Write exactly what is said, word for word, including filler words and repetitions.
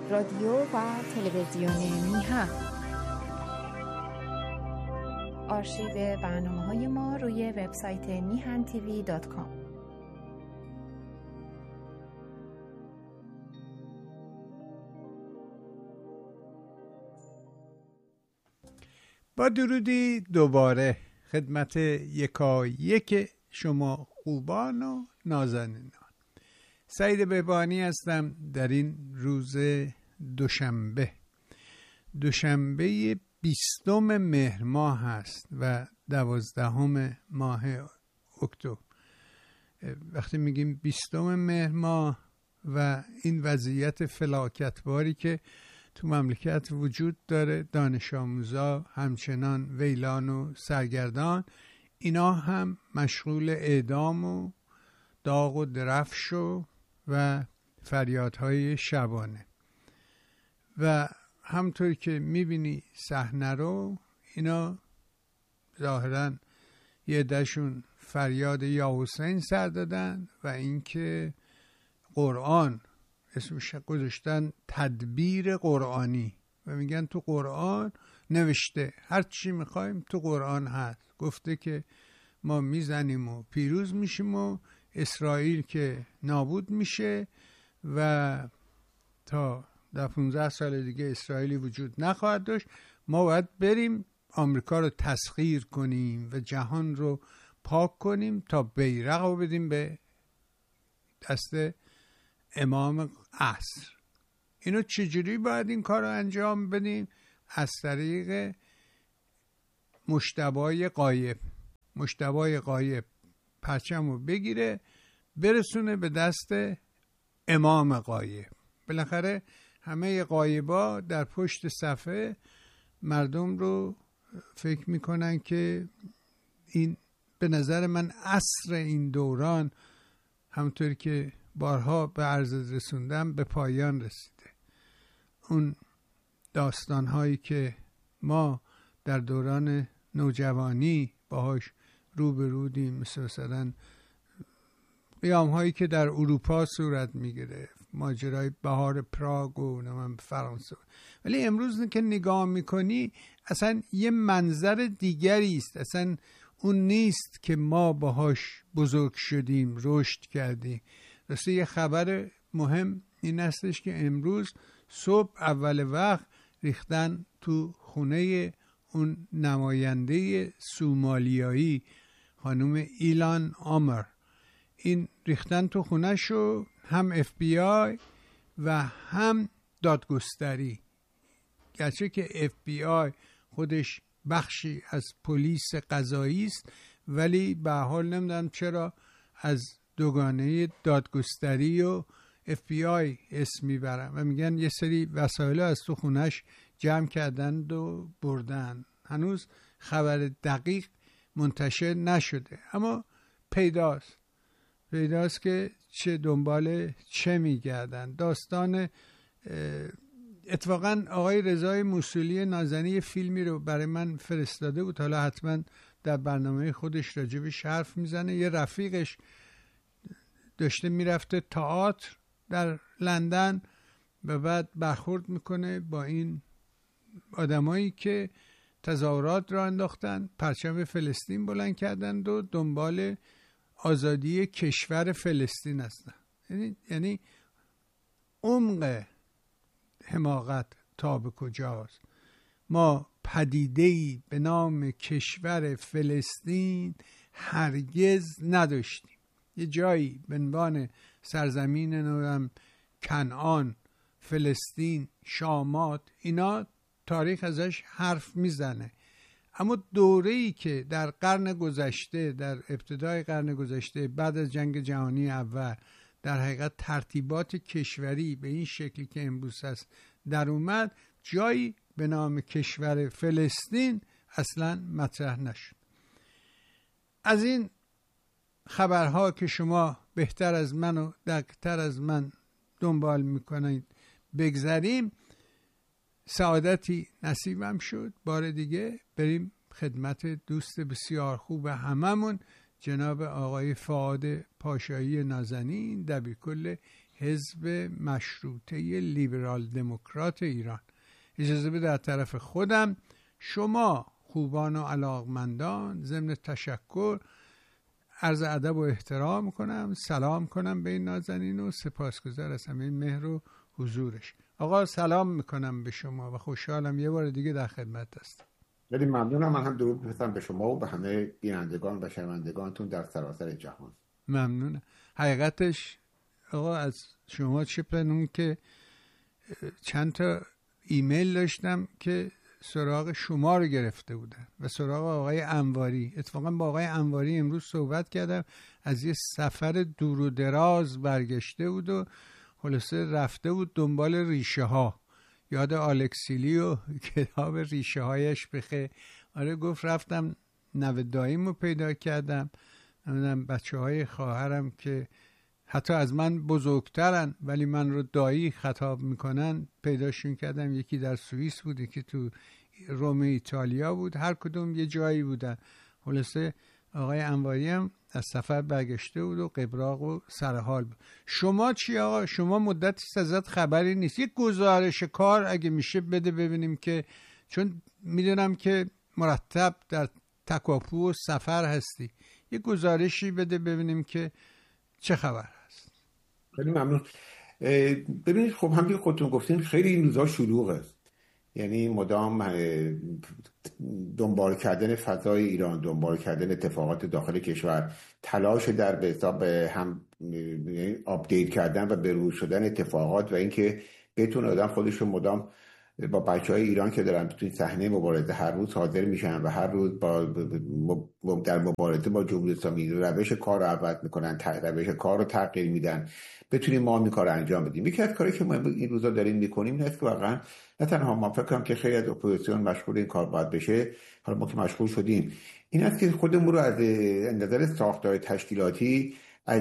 رادیو و تلویزیون میهن. آرشیو برنامه‌های ما روی وبسایت میهن تیوی دات کام. با درودی دوباره خدمت یکا یک شما خوبان و نازنینان. سعید بهبانی هستم در این روز دوشنبه دوشنبه بیستم مهر ماه هست و دوازدهم ماه اکتبر. وقتی میگیم بیستم مهر ماه و این وضعیت فلاکتباری که تو مملکت وجود داره، دانش آموزا همچنان ویلان و سرگردان، اینا هم مشغول اعدام و داغ و درفش و و فریادهای شبانه و همطور که میبینی صحنه رو، اینا ظاهراً یه عده‌شون فریاد یا حسین سر دادن و اینکه قرآن اسمش گذاشتن تدبیر قرآنی و میگن تو قرآن نوشته هر چی میخوایم تو قرآن هست، گفته که ما میزنیم و پیروز میشیم و اسرائیل که نابود میشه و تا در پانزده سال دیگه اسرائیلی وجود نخواهد داشت. ما باید بریم آمریکا رو تسخیر کنیم و جهان رو پاک کنیم تا بیرق رو بدیم به دست امام عصر. اینو چجوری باید این کار رو انجام بدیم؟ از طریق مجتبی غایب. مجتبی غایب پرچم رو بگیره برسونه به دست امام غایب. بالاخره همه غایبا در پشت صفحه مردم رو فکر میکنن که این به نظر من عصر این دوران همونطور که بارها به عرض رسوندم به پایان رسیده. اون داستان هایی که ما در دوران نوجوانی باهاش روبرودیم، مثل مثلا قیام هایی که در اروپا صورت میگیره، ماجرای بهار پراگ و نمیم فرانسه، ولی امروز که نگاه میکنی اصلا یه منظر دیگری است. اصلا اون نیست که ما باهاش بزرگ شدیم، رشد کردیم. راستی یه خبر مهم این هستش که امروز صبح اول وقت ریختن تو خونه اون نماینده سومالیایی خانم ایلان آمر. این ریختن تو خونه شو هم اف بی آی و هم دادگستری، گرچه که اف بی آی خودش بخشی از پلیس قضایی است، ولی به حال نمیدونم چرا از دوگانه دادگستری و اف بی آی اسم میبرن و میگن یه سری وسایل از تو خونش جمع کردن و بردن. هنوز خبر دقیق منتشر نشده، اما پیداست پیداست که چه دنبال چه میگردن. داستان اتفاقا آقای رضای موصولی نازنی فیلمی رو برای من فرستاده بود، حالا حتما در برنامه خودش راجبش حرف میزنه. یه رفیقش داشته میرفته تئاتر در لندن و بعد برخورد میکنه با این آدمایی که تظاهرات را انداختن، پرچم فلسطین بلند کردن و دنبال آزادی کشور فلسطین هستن. یعنی یعنی عمق حماقت تا به کجاست؟ ما پدیده‌ای به نام کشور فلسطین هرگز نداشتیم. یه جایی به عنوان سرزمین نورم کنعان، فلسطین، شامات، اینا تاریخ ازش حرف میزنه، اما دوره‌ای که در قرن گذشته، در ابتدای قرن گذشته بعد از جنگ جهانی اول در حقیقت ترتیبات کشوری به این شکلی که امروز هست در اومد، جایی به نام کشور فلسطین اصلا مطرح نشد. از این خبرها که شما بهتر از من و دقیق‌تر از من دنبال میکنید بگذریم. سعادتی نصیبم شد بار دیگه بریم خدمت دوست بسیار خوب هممون، جناب آقای فؤاد پاشایی نازنین، دبیرکل حزب مشروطه لیبرال دموکرات ایران. اجازه بده در طرف خودم شما خوبان و علاقمندان ضمن تشکر عرض ادب و احترام کنم، سلام کنم به این نازنین و سپاسگزار از همه مهر و حضورش. آقا سلام میکنم به شما و خوشحالم یه بار دیگه در خدمت هستم. خیلی ممنونم. من هم درود می‌فرستم به شما و به همه بینندگان و شنوندگانتون در سراسر جهان. ممنونم. حقیقتش آقا از شما چه پنون که چند تا ایمیل داشتم که سراغ شما رو گرفته بودن و سراغ آقای انواری. اتفاقا با آقای انواری امروز صحبت کردم، از یه سفر دور و دراز برگشته بود و خلاصه رفته بود دنبال ریشه ها. یاد آلکسیلی و کتاب ریشه هایش بخه. آره گفت رفتم نوه داییمو پیدا کردم، نمیدونم بچه های خواهرم که حتی از من بزرگترن ولی من رو دایی خطاب میکنن پیداشون کردم. یکی در سوئیس بود، یکی تو روم ایتالیا بود، هر کدوم یه جایی بودن. خلاصه آقای انواری هم از سفر برگشته بود و قبراق و سرحال بود. شما چی آقا؟ شما مدتی ازت خبری نیست. یک گزارش کار اگه میشه بده ببینیم، که چون میدونم که مرتب در تکاپو و سفر هستی. یک گزارشی بده ببینیم که چه خبر هست. خیلی ممنون. ببینید خب همین خودتون گفتین خیلی این روزا شلوغه، یعنی مدام دنبال کردن فضای ایران، دنبال کردن اتفاقات داخل کشور، تلاش در به حساب هم آپدیت کردن و بروز شدن اتفاقات و اینکه بتونه آدم خودش رو مدام با بچهای ایران که دارن توی صحنه مبارزه هر روز حاضر میشن و هر روز با در مبارزه با جمهوری اسلامی روش کار رو عوض میکنن، روش کار رو تغییر میدن، بتونیم ما این کار رو انجام بدیم. یکی از کاری که ما این روزا داریم میکنیم این است که واقعا نه تنها ما فکر کنم که خیلی از اپوزیسیون مشغول این کار باید بشه، حالا ما که مشغول شدیم، این است که خودمون رو از نظر ساختار تشکیلاتی